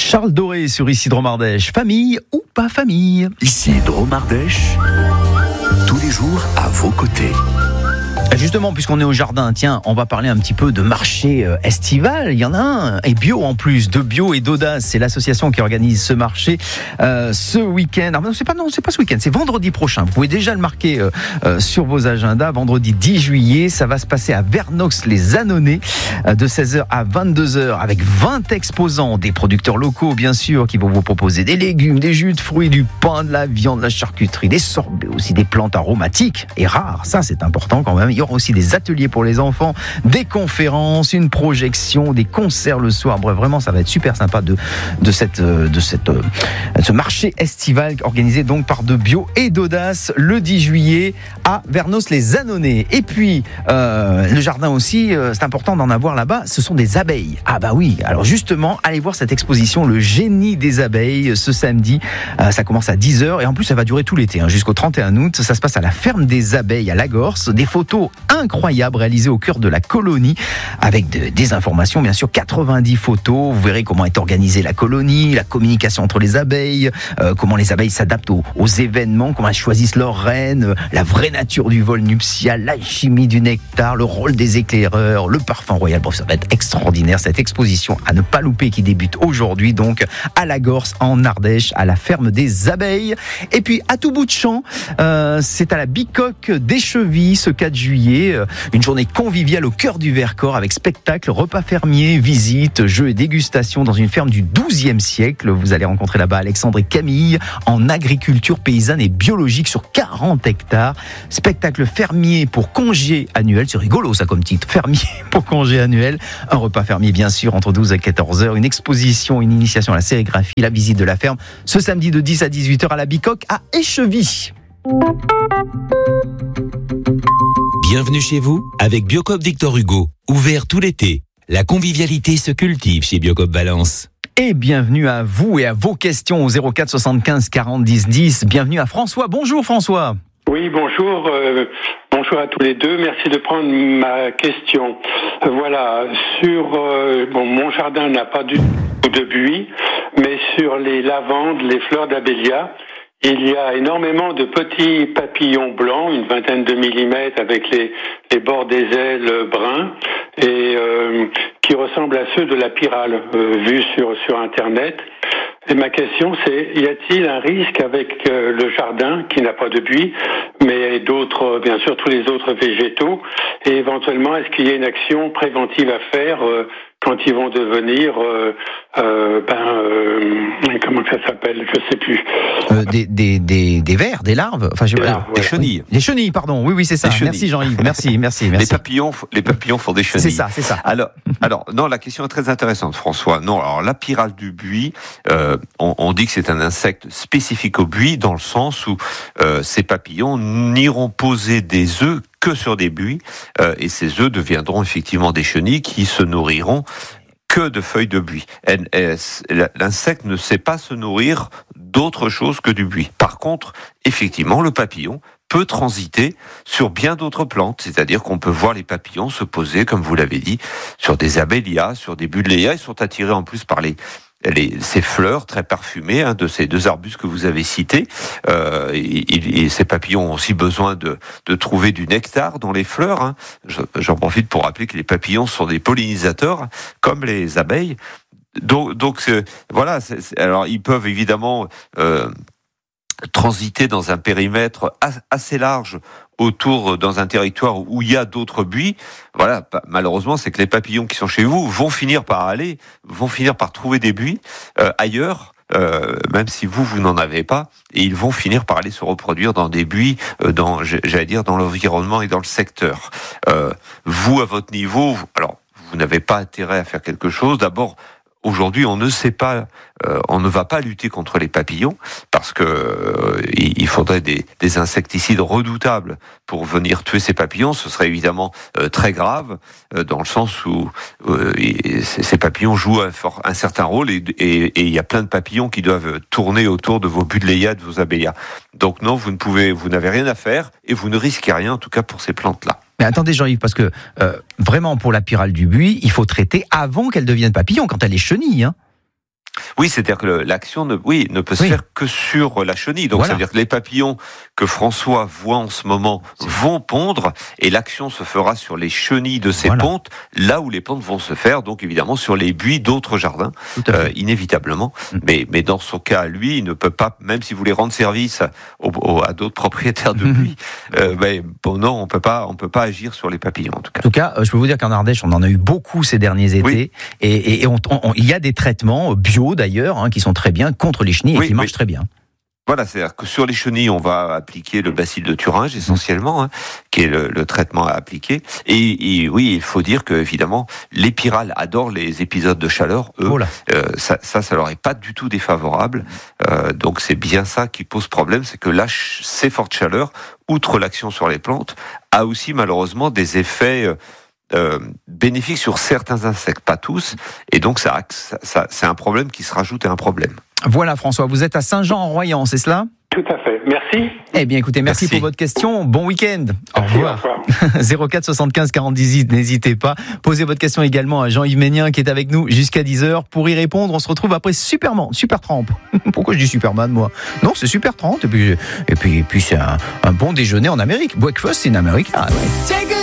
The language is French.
Charles Doré sur Ici Dromardèche. Famille ou pas famille? Ici Dromardèche, tous les jours à vos côtés. Justement, puisqu'on est au jardin, tiens, on va parler un petit peu de marché estival. Il y en a un, et bio en plus, de bio et d'audace. C'est l'association qui organise ce marché ce week-end. Alors, c'est pas ce week-end, c'est vendredi prochain. Vous pouvez déjà le marquer sur vos agendas. Vendredi 10 juillet, ça va se passer à Vernox-les-Annonay de 16h à 22h avec 20 exposants, des producteurs locaux bien sûr, qui vont vous proposer des légumes, des jus de fruits, du pain, de la viande, de la charcuterie, des sorbets aussi, des plantes aromatiques et rares. Ça, c'est important quand même. Il y aura aussi des ateliers pour les enfants, des conférences, une projection, des concerts le soir. Bref, vraiment, ça va être super sympa de ce marché estival organisé donc par De Bio et d'Audace le 10 juillet à Vernox-les-Annonay. Et puis, le jardin aussi, c'est important d'en avoir là-bas, ce sont des abeilles. Ah bah oui, alors justement, allez voir cette exposition, le génie des abeilles, ce samedi. Ça commence à 10h et en plus, ça va durer tout l'été, jusqu'au 31 août. Ça se passe à la ferme des abeilles à Lagorce. Des photos incroyables réalisées au cœur de la colonie avec des informations, bien sûr, 90 photos. Vous verrez comment est organisée la colonie, la communication entre les abeilles, comment les abeilles s'adaptent aux événements, comment elles choisissent leur reine, la vraie nature du vol nuptial, l'alchimie du nectar, le rôle des éclaireurs, le parfum royal. Bref, ça va être extraordinaire cette exposition à ne pas louper qui débute aujourd'hui donc à Lagorce en Ardèche, à la ferme des abeilles. Et puis à tout bout de champ, c'est à la Bicoque d'Écheville ce 4 juillet, une journée conviviale au cœur du Vercors avec spectacle, repas fermiers, visites, jeux et dégustations dans une ferme du XIIe siècle. Vous allez rencontrer là-bas Alexandre et Camille en agriculture paysanne et biologique sur 40 hectares. Spectacle fermier pour congé annuel, c'est rigolo ça comme titre, fermier pour congé annuel. Un repas fermier bien sûr entre 12 et 14h, une exposition, une initiation à la sérigraphie, la visite de la ferme ce samedi de 10 à 18h à la Bicoque à Écheville. Bienvenue chez vous avec Biocoop Victor Hugo, ouvert tout l'été. La convivialité se cultive chez Biocoop Valence. Et bienvenue à vous et à vos questions au 04 75 40 10 10. Bienvenue à François. Bonjour François. Oui, bonjour. Bonjour à tous les deux. Merci de prendre ma question. Voilà, mon jardin n'a pas du tout de buis, mais sur les lavandes, les fleurs d'abélia, il y a énormément de petits papillons blancs, une vingtaine de millimètres avec les bords des ailes bruns et qui ressemblent à ceux de la pyrale vus sur Internet. Et ma question c'est, y a-t-il un risque avec le jardin qui n'a pas de buis, mais d'autres, bien sûr tous les autres végétaux, et éventuellement est-ce qu'il y a une action préventive à faire quand ils vont devenir, comment ça s'appelle, je sais plus. Des vers, des larves, enfin, Des chenilles. Des chenilles, pardon. Oui, c'est ça. Merci Jean-Yves. Merci. Les papillons font des chenilles. C'est ça. Alors, non, la question est très intéressante, François. Non, alors la pyrale du buis, on dit que c'est un insecte spécifique au buis dans le sens où ces papillons n'iront poser des œufs que sur des buis, et ces œufs deviendront effectivement des chenilles qui se nourriront que de feuilles de buis. L'insecte ne sait pas se nourrir d'autre chose que du buis. Par contre, effectivement, le papillon peut transiter sur bien d'autres plantes, c'est-à-dire qu'on peut voir les papillons se poser, comme vous l'avez dit, sur des abélias, sur des buddléias. Ils sont attirés en plus par ces fleurs très parfumées de ces deux arbustes que vous avez cités. Et ces papillons ont aussi besoin de trouver du nectar dans les fleurs. J'en profite pour rappeler que les papillons sont des pollinisateurs, comme les abeilles. Donc voilà. Alors ils peuvent évidemment transiter dans un périmètre assez large autour dans un territoire où il y a d'autres buis. Voilà, malheureusement, c'est que les papillons qui sont chez vous vont finir par trouver des buis ailleurs, même si vous n'en avez pas, et ils vont finir par aller se reproduire dans des buis, dans l'environnement et dans le secteur. Vous, à votre niveau, vous n'avez pas intérêt à faire quelque chose. D'abord, aujourd'hui, on ne sait pas, on ne va pas lutter contre les papillons parce que il faudrait des insecticides redoutables pour venir tuer ces papillons. Ce serait évidemment très grave dans le sens où ces papillons jouent un certain rôle et il y a plein de papillons qui doivent tourner autour de vos buddléias, de vos abélias. Donc non, vous n'avez rien à faire et vous ne risquez rien en tout cas pour ces plantes-là. Mais attendez Jean-Yves, parce que vraiment pour la pyrale du buis, il faut traiter avant qu'elle devienne papillon, quand elle est chenille. Oui, c'est-à-dire que l'action ne peut se faire que sur la chenille. Donc, Voilà. c'est-à-dire que les papillons que François voit en ce moment vont pondre et l'action se fera sur les chenilles de ces pontes, là où les pontes vont se faire, donc évidemment sur les buis d'autres jardins, inévitablement. Mais dans son cas, lui, il ne peut pas, même s'il voulait rendre service à d'autres propriétaires de buis, non, on peut pas agir sur les papillons en tout cas. En tout cas, je peux vous dire qu'en Ardèche, on en a eu beaucoup ces derniers étés, et il y a des traitements bio d'ailleurs, qui sont très bien contre les chenilles et qui marchent très bien. Voilà, c'est-à-dire que sur les chenilles, on va appliquer le bacille de Thuringe essentiellement, qui est le traitement à appliquer. Et oui, il faut dire que évidemment, les pyrales adorent les épisodes de chaleur. Eux, ça leur est pas du tout défavorable. Donc c'est bien ça qui pose problème, c'est que là, ces fortes chaleurs, outre l'action sur les plantes, a aussi malheureusement des effets bénéfiques sur certains insectes, pas tous. Et donc ça c'est un problème qui se rajoute à un problème. Voilà François, vous êtes à Saint-Jean-en-Royan, c'est cela ? Tout à fait. Merci. Eh bien écoutez, merci pour votre question. Bon week-end. Au revoir. 04 75 40 18, n'hésitez pas. Posez votre question également à Jean-Yves Ménien qui est avec nous jusqu'à 10h. Pour y répondre, on se retrouve après Superman, Supertramp. Pourquoi je dis Superman moi ? Non, c'est Supertramp. Et puis c'est un bon déjeuner en Amérique. Breakfast in America. Ouais.